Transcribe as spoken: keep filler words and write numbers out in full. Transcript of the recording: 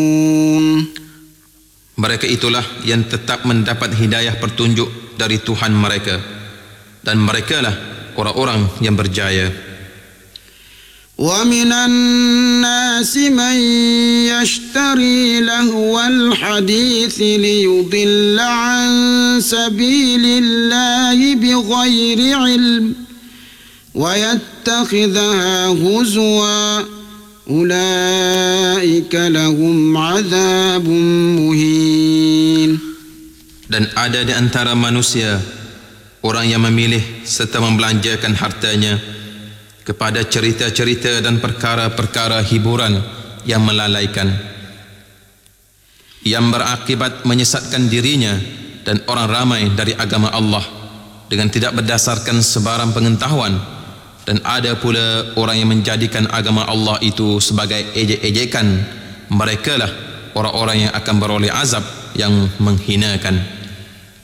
Mereka itulah yang tetap mendapat hidayah petunjuk dari Tuhan mereka, dan merekalah orang-orang yang berjaya. وَمِنَ النَّاسِ مَنْ يَشْتَرِي لَهْوَ الْحَدِيثِ لِيُضِلَّ عَنْ سَبِيلِ اللَّهِ بِغَيْرِ عِلْمٍ وَيَتَّخِذَهَا هُزُوًا أُولَئِكَ لَهُمْ عَذَابٌ مُهِينٌ. Dan ada di antara manusia orang yang memilih serta membelanjakan hartanya kepada cerita-cerita dan perkara-perkara hiburan yang melalaikan, yang berakibat menyesatkan dirinya dan orang ramai dari agama Allah dengan tidak berdasarkan sebarang pengetahuan. Dan ada pula orang yang menjadikan agama Allah itu sebagai ejek-ejekan. Merekalah orang-orang yang akan beroleh azab yang menghinakan.